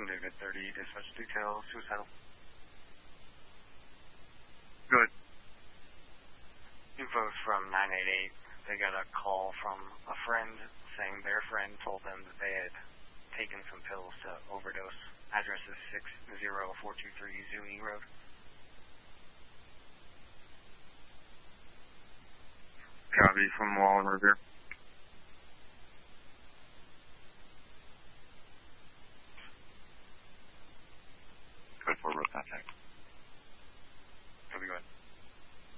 Houston, David 30, dispatch detail, suicidal. Good. Info's from 988. They got a call from a friend saying their friend told them that they had taken some pills to overdose. Address is 60423 Zuni Road. Copy from Wallen River.